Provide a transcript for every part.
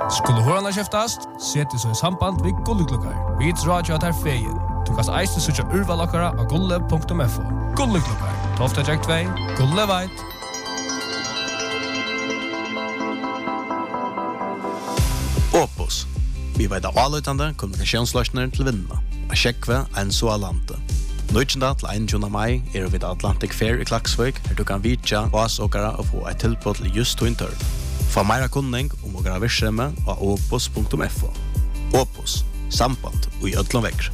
Skulle hörarna käftast, sätt dig så i samband vid Gulleklockar. Vi tror att jag tar fejen. Du kan eisne søkja urvalakara av gulle.fo. Gulleklokkar, tofta Jack 2, Gulle veit. Opus. Vi vet av allutande kommunikasjonsløsner til vinnene. A sjekve en så alante. 19. til 21. mai vi vid Atlantic Fair i Klaksvik, her du kan vitja oss åkara og få et tilbud til just twinter. Få meira kunning om åkara virksomhet av opus.fo. Opus. Samband og i ødlom vekk.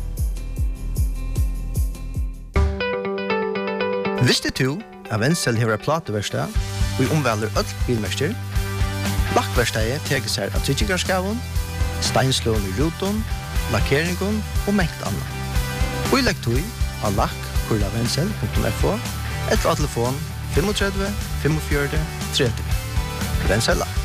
Visste du at Wenzel hever plateverkstad og i omvelder ødel bilmester? Lakkverkstadet teker seg av tryggingarskaven, steinslån i ruton, lakkeringen og mengt annet. Og i lekktøy av lakk.wenzel.fo eller av telefon 35 45 30. Wenzel Lakk.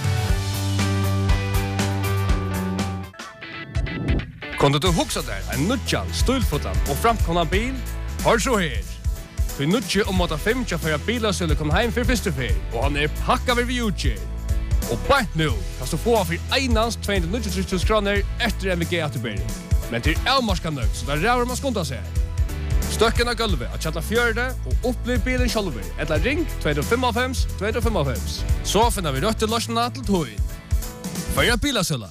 Kunde du huxa där en nutjan, stulfotan och framkomna bil? Har så här. För nutje om att 5 för bilar skulle komma hem för första fel och han packad vid utge. Och bara nu kan du få för einans 290 000 kronor efter MVG ATB. Men till Elmarskan nu så där räver man skonta sig. Stöcken av gulvet att chatta fjärde och upplev bilen själv. Eller ring 255 255. Så finner vi rött till lösningarna till tojen. För bilasöla.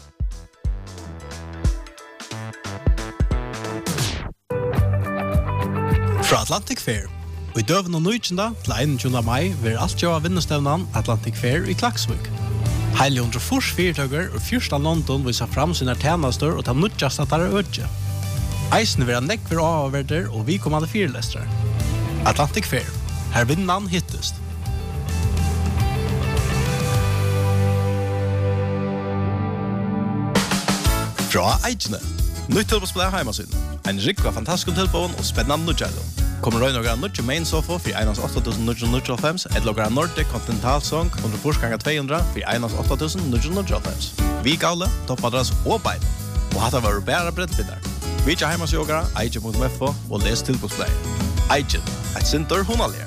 Fra Atlantic Fair. Og i døven og 19. til 21. mai vil alt gjøre vinnestevnen Atlantic Fair i Klaksvik. Heile 104 fyrtøkker og fyrsta London viser fram sine tjenester og ta nødjast at det er ødje. Eisen vil ha nekver avverder og vi kommande fyrlestere. Atlantic Fair. Her vinnan hittest. Fra Eidjene. Nytt tilbådsplay heimasyn. En rikva fantastisk tilbån og spennende nødjælum. Kommer røy nogra nødje main sofa for 1.8.995 et logra Nordic Continental Song 100x200 for 1.8.995. Vi gavle, toppadras og bein. Og hatta var bæra breddbindar. Vi tja heimasjogara, eidje.fo og les tilbådsplay. Eidje, et sinter hunalier.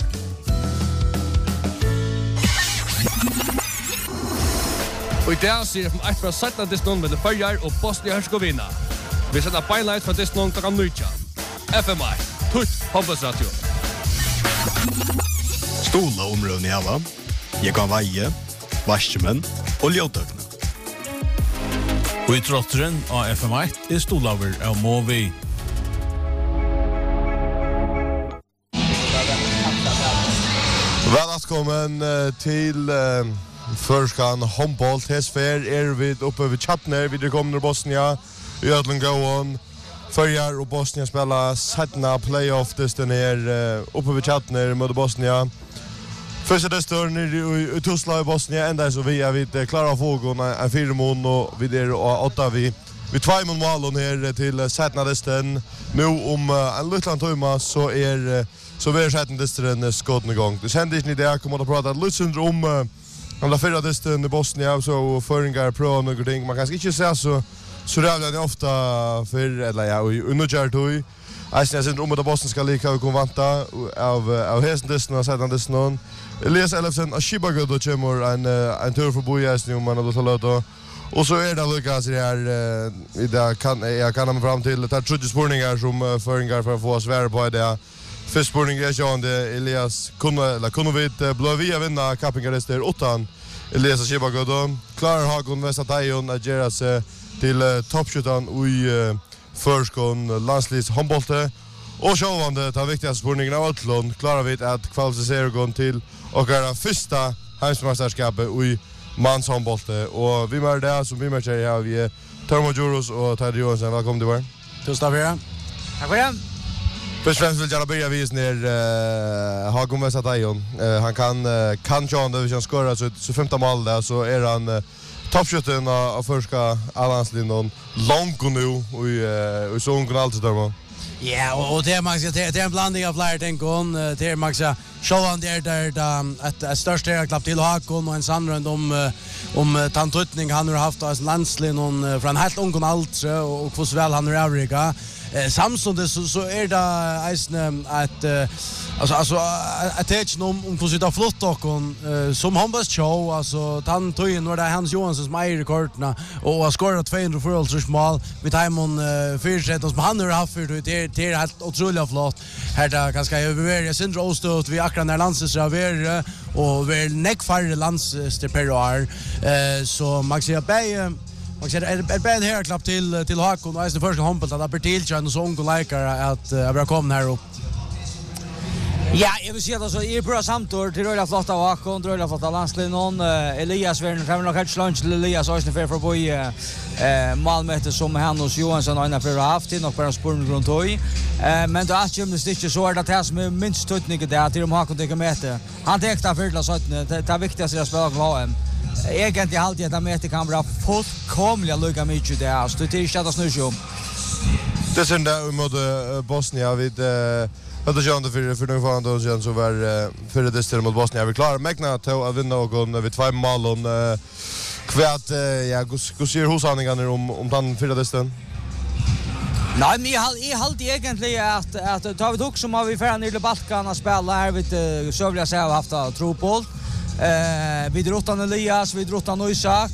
Og i dag sier jeg from eit fra Sætna Disney med det Førjar og Bosnia-Herzegovina. Vi setter beinleit fra Disney til Gamnutja. FMI, Tutt Hobbesradio. Stola områden i hava. Jeg kan veie, vaskjemenn og ljøtøkene. Og i trotteren av FM1 er stolaver av Movi. Välkommen till Förskan Humboldt Hesfer vi uppe vid Chatner vid kommer Bosnia i Ödlengåen Förjar och Bosnia spelar sättna playoff den här uppe vid Chatner mot Bosnia. Första desten i Tuzla i Bosnia ända så vi är vid klara fågon en 4 mån och vi där och 8 vi 2 mål här till sättna desten nu om en liten timme så så vi har sett en desten skotten igång. Det händer inte det kommer att prata lite om den förra desten i Bosnia så föringar pro några ting man kanske inte säga så rävlar det ofta för eller ja under toy. Alltså sen om att Bosnien ska lika och vanta av hästen desten och sedan desten. Elias Elfsen Ashibagod och Chemor en tur för bojas nu man har talat då. Och så är det Lucas här i det jag kan komma fram till det tredje spårningar som föringar för att få svär på det. Först spårning är Jean det Elias kunde vi blåvia vinna cappingarester 8. Elias Ashibagod klarar Hagon Västatajon att göra sig till toppskyttan i Förskon landslis Humboldt och självande ta viktigaste spårningen av Ötlund klarar vi att kvalificera oss till och våra första hemsmästerskapet i mans Humboldt och vi med det som vi med sig här vi Tormo Juros och Ted Johansson välkommen till vår. Tusen tack. Tack för det. Först och främst vill jag börja visa ner Hagon Västatajon. Han kan John det vi kan skåra så 15 mål där så är han toppskytten av förska Alanslinon långt nu och så hon kan alltid där. Ja, och det Max det är en blandning av flera ting kon det Max showan där ett störst är klapp till Hakon och en sandrund om tantutning han har haft as landslin från helt ung och allt och hur väl han är övriga samtidigt så är det eisne att alltså att det är om hur sitta flott och som Hampus show alltså han tog in var det Hans Johanssons rekordna och har skorat 200 mål med timon 4-1 som han har haft för det är helt otroligt flott. Här där ganska över Sindre Ostut vi akkurat när landsraver och väl neck fire landsster per år så Maxia Bay och så är bättre här klapp till Hakon och är det första Hampus att Bertil Chan och så ung likar att vi kommer här upp. Ja, jag vill säga så är bra samtal till Röda flotta och Hakon, Röda flotta landslinen Elias Werner kommer nog kanske lunch till Elias och för för boy Malmö som Hannes Johansson och för haft det nog bara spåren runt hoy. Men då är det inte så att det som är minst tutning det till Hakon det med. Han täckte för så det är viktigt att spela VM. Egentligen alltid att mötet kan vara fullkomligt lugga mycket det är så det är inte att snurra. Det sen där mot Bosnien vid hade jag inte för någon fan då så var för det ställer mot Bosnien. Jag vill klara Magna att vinna och vid 2 mål och kvärt ja hur ser hushandlingarna om den för det ställer. Nej, men jag halt egentligen att David Hook som har vi för ner till Balkan och spela här vid Sövliga så har haft tropol. Vi drottan Elias, vi drottan Isak.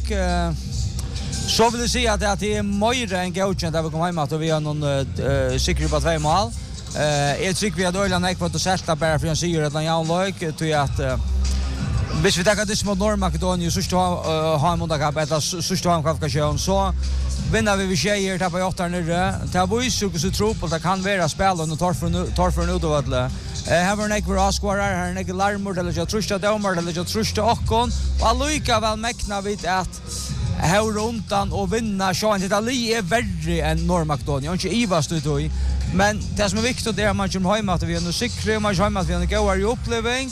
Så vill jag säga att det är mer än godkänt att vi kommer hem att vi har någon säker på 2 mål. Jag tycker vi har dåliga näck på att sätta bara för en seger att Jan Löök tror att hvis vi tar det mot Nordmakedonien så ska ha en måndag att så ska han kvalifikation så vinner vi tjejer där på 8 nere. Det var ju så tro på att kan vara spel och tar för nu då att här var näck för Oscar här näck larmor eller jag tror att Omar eller jag tror att Akon och Alluika väl mäkna vid att här rundan och vinna så att Ali är värre än Nordmakedonien inte ivast ut då. Men det som är viktigt är att man kommer hem att vi är nu säkra man kommer hem att vi är en god upplevelse.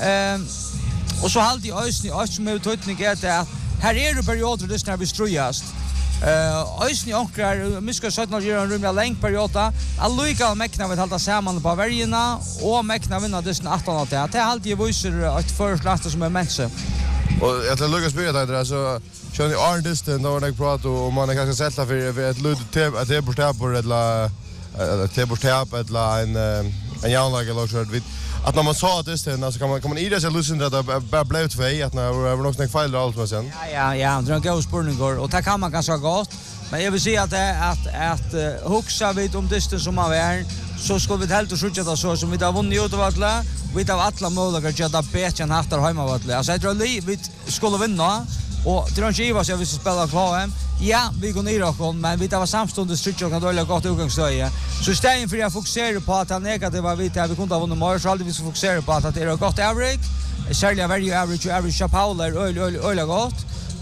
Och så halt i ösni som är tutning är det att här är det perioder det när vi strujast. Ösni onkrar miska 17 år en rumla lång period alluika mäkna vi hålla samman på vargarna och mäkna vinna det 18 år det är halt i visar ett förslast som är människa. Och jag tror Lucas börjar där så kör ni Arndisten då när pratar och man kan sätta för ett ludd att det borde på eller det borde på en jävla lockshot vid att när man sa det så kan man i det så lyssna att det bara blev 2 att när det var nog fel allt vad sen. Ja, det går spurningar och det kan man ganska gott. Men jag vill säga att huxa vid om det som man är så ska vi helt och skjuta det så som vi har vunnit ut av alla. Vi har alla möjligheter att göra bättre än hattar hemma av alla. Alltså jag tror att vi skulle vinna och det är inte givet att jag vill spela kvar. Ja, vi går ner och men vi tar samståndet stryk och kan dåliga gott utgångsstöje. Så istället för att fokusera på att det negativa vi kunde ha vunnit mer så alltid vi ska fokusera på att det är gott average. Särskilt average Paul är öliga gott.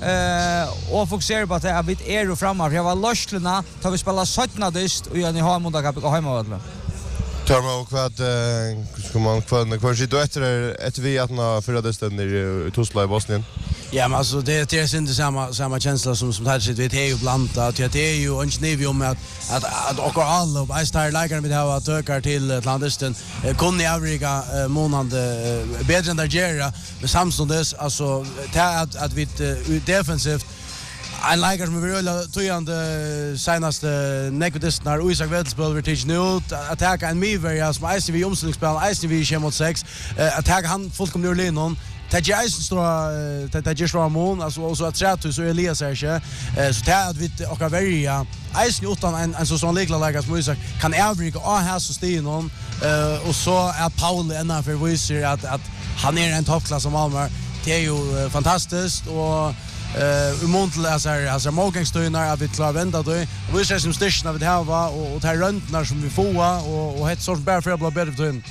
Och fokusera på att vi är framåt. Jag var löslena tar vi spela 17 dist och jag ni har mot att gå hem av alla. Törma och vad ska man kvar sitta efter vi att na förra desten i Tuzla i Bosnien. Ja, men alltså det är inte samma känsla som här sitter vi är ju blandat. Det är ju inte niv om att och alla och Ice Ligar vi har att öka till Atlanten kunde övriga månader bättre än Nigeria med samstundes alltså att vi defensivt en Ligar som vi vill tojande senaste nekodist när Isak Vettelsböll vi teach nu attacka en Miver som Ice vi omställningsspel Ice vi kör mot 6 attacka han fullkomligt ur linan. Det är ju stora mån alltså så att trätu så Elias är inte så det att vi och välja Ice utan en sån liknande som Isak kan övriga och här så stiger någon och så är Paul ända för visar att han är en toppklass som Malmö. Det är ju fantastiskt och umontel alltså målgångstöjnar att vi klarar vända då. Vi ser som styrkorna vi har och tar röntnar som vi får och ett sorts bara för att bli bättre för in.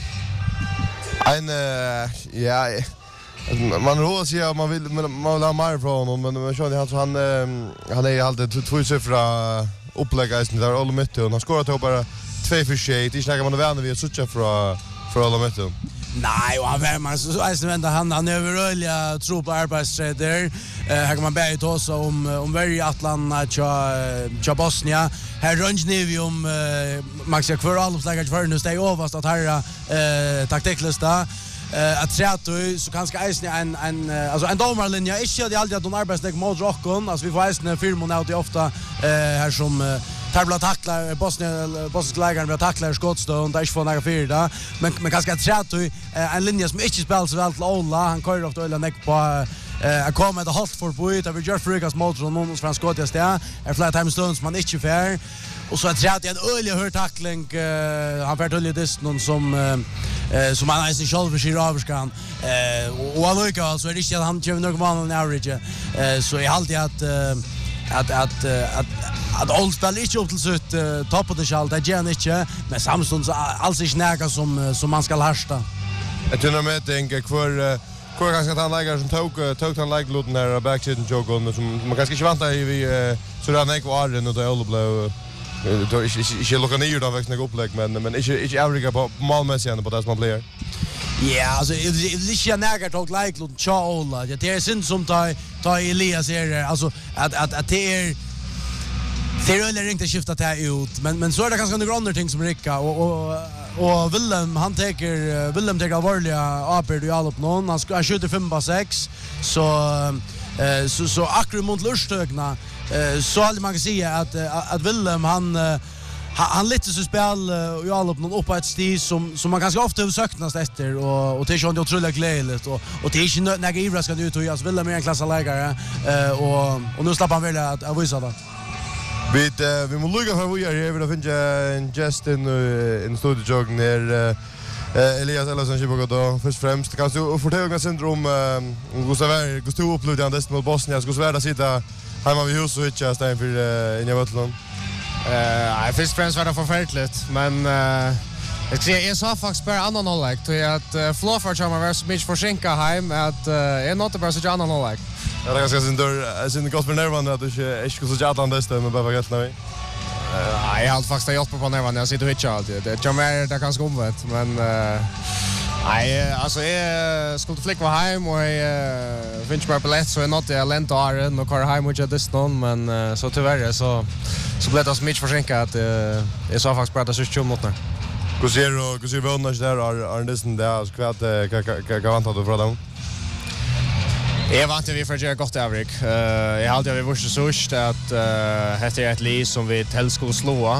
En ja man roar sig att man vill ha mer från honom men man känner han är alltid 2 siffra upplägget där alla mötte och han skorar bara 2 för shit. Det snackar man det vänner vi att söka för alla mötte. Nej, och han värmer så är vända han överrörliga tro på arbetsträder. Här kan man börja ta oss om varje Atlanta cha Bosnia. Här runt ni om Max jag för alla slagar för nu stay överst att här taktiklista. Att trätu så kanske Eisne en domarlinje är inte alltid att de arbetslägg mot rockon alltså vi får Eisne 4 månader ofta här som tar blir tacklar Bosniska lägaren blir tacklar skottstånd där inte får några fyra men ganska trätt en linje som inte spelar så väl till Ola han kör ofta öla neck på jag kommer det halt för boy där vi gör Frikas motor och någon från Skotland där är flat time stones man inte fair och så trätt en öliga hör tackling han får tullig dist någon som han är sig själv för avskan och han lyckas alltså är det inte att han kör någon vanlig average så är alltid att Old spel inte upp till sitt topp av det själv det gör inte men samstund alls inte näga som man ska härsta. Jag tror med tänker för ganska att han lägger som tog han lägger låten där backside och jogga som man kanske inte väntar i så där näck var det och det all blå då är lukar ner då växna upplägg men inte övriga på målmässigt på det som man blir. Ja, alltså det är inte näga tog like låten Charles. Det är synd som ta Elias är alltså att det är öller inte skifta det ut men så är det ganska några andra ting som rycka och Willem han tar allvarliga apert i all upp någon han skjuter 5-6 så akkurat mot lustögna så hade man kan säga att Willem han lite så spel i all upp någon upp på ett stig som man ganska ofta har söknast efter och det är ju otroligt glädjligt och det är inte några överraskande ut och jag Willem är en klassalägare och nu släpper han väl att visa det. Vi må lukka for vi er her, vi finner en gest in studiojoggen her, Elias Ellison Kibogo då, först främst. Kan du fortælla oss syndrom hur du upplevde han mot Bosnien, hur svårt det sitta hemma vid huset och inte stå inför in i Vötland? Först främst var det förfärligt, men jag ska säga, jag sa faktiskt bara annan hållag, till att Flåfar kommer vara så mycket försinka hem att jag nåtte bara så annan hållag. Ja, det är ganska synd gott för nervarna att du inte skulle så jävla det men bara helt nu. Jag har allt faktiskt gjort på nervarna, jag sitter och hittar alltid. Det kommer det ganska omvänt, men nej, alltså jag skulle flicka vara hem och jag finns bara biljett så är något jag länt åren och kör hem och jag distan men så tyvärr så blev det så mycket försinkat att jag sa faktiskt bara att det är 20 minuter. Hur ser vånnas där är nästan där skvatt kan vänta då för dem. Jag vant vi för att göra gott avrik. Jag hade vi vart så sust att heter ett lis som vi helst skulle slå.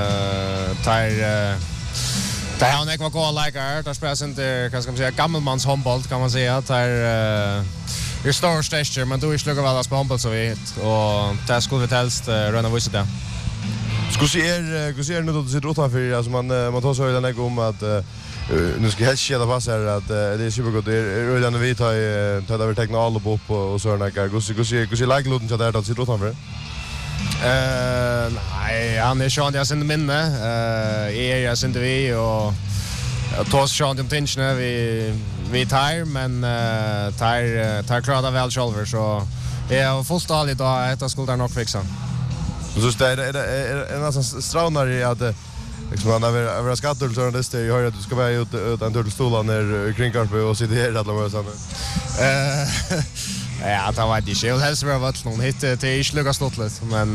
Där har jag var lägare, där spelar inte kan ska man säga gammelmans handboll kan man säga. Där är stor stage men då är sluga väl på handboll så vi och där skulle vi helst röna vissa där. Skulle se nu då det sitter utanför alltså man tar så höjden jag om att nu ska helst skeda passa här att det är supergott det är redan vi tar över teknologi upp och så där Gusi lägglåten så där att sitta utanför. Nej, han är Sean jag sen minne. Jag sen vi och tos Sean de tension vi tar men tar klara väl själva så är fullt ärligt då att jag skulle nog fixa. Så det är nästan strånar att liksom han har skattat så det är ju att du ska vara ut en turtelstolar ner kring Karpe och sitta här alla med såna. Ja, det var inte jag helst var vad någon hit till i sluga stottlet men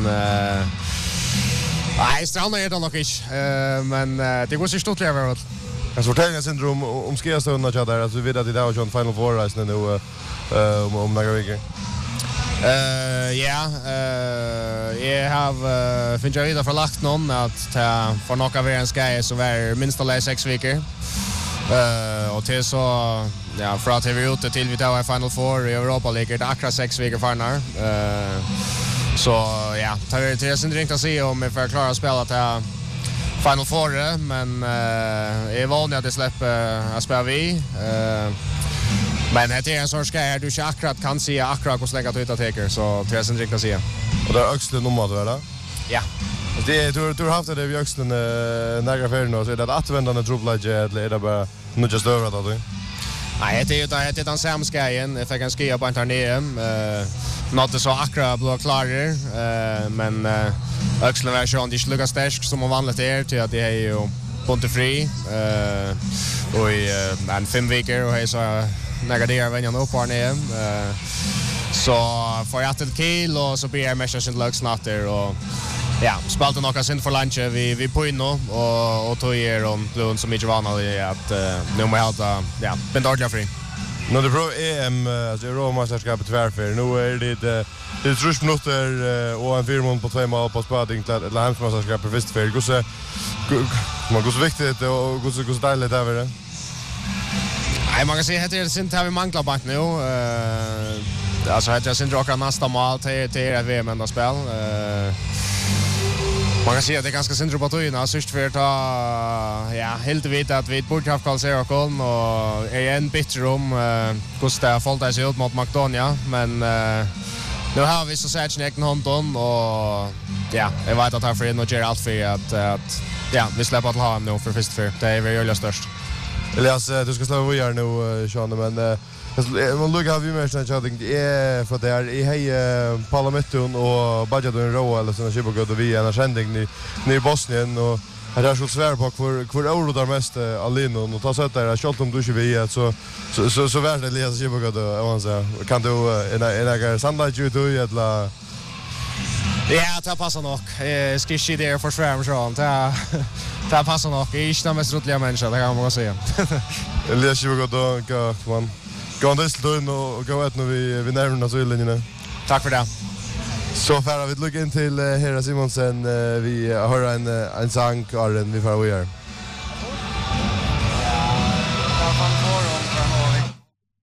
nej strånar är det nog inte men det går så stort jag var. Jag sorterar syndrom om ska jag stå under där alltså vi vet att det har ju en final four race nu om några veckor. Jag har finns jag vidare förlagt någon att ta för några veckor en ska så var minst alla 6 veckor. Och till så ja för att vi ute till vi tar final four i Europa League det akra 6 veckor förnar. Så ja, tar vi till sen riktigt att se om vi får klara att spela till final four men är vanligt att det släpper att spela vi. Men det är en sorts grej du inte akkurat kan se akkurat hur länge du tar så tror jag sen riktigt att se. Och det är Öxlen nummer det va? Ja. Det du har haft det vid Öxlen några färger nu så är det återvändande trubbelage eller är det bara nu just över det? Nej, det är den samma grejen. Jag fick en skia på internet. Något så akkurat blev klarare men Öxlen version det slugar stark som vanligt är till att det är ju Pontefri och i en 5 veckor och hej så negaderar vänjan upp här nere. Så får jag till kill och så blir jag mest sin lux natter och ja, spelade några synd för lunch vi på inno och tog er om blån som inte var vanligt att nu må jag ha ja, ben dåliga fri. När det pro EM alltså Europamästerskapet tvärfär. Nu är det 30 minuter och en 4 mål på 2 mål på spading till ett landsmästerskap för visst för. Man går så viktigt och går så dejligt där det. Nej, man kan säga att det är synd att vi manglar bak nu. Alltså att jag synd att nästa mål till VM ända spel. Man kan säga att det är ganska synd på tojerna. Sist för helt vet att vi borde ha kvalificerat oss och är en bitter om hur det har fallit sig ut mot Makedonia, men nu har vi så sett egen hånden och jag vet att han får in och gör allt för att vi släpper att ha nu för först för det är väl störst. Elias, du ska slå vidare nu, Sean, men man lukkar av vimersen chatting för det är i hej parlamenten och budgeten roa eller såna chip och vi en sändning i Bosnien och det är så svär på för euro där mest alino och ta så där skott om du inte vi så värd det Elias chip och så kan du en sandal ju du eller ja, det passar nog. Skishy där för svärm så det passar nog. Det är inte mest rotliga människor, det kan man säga. Elias chip och man gå an till och gå ut när vi närmar oss linjerna. Tack för det. Så färra vi lukka in till Hera Simonsen. Vi hör en sång, Arjen, vi får vi göra.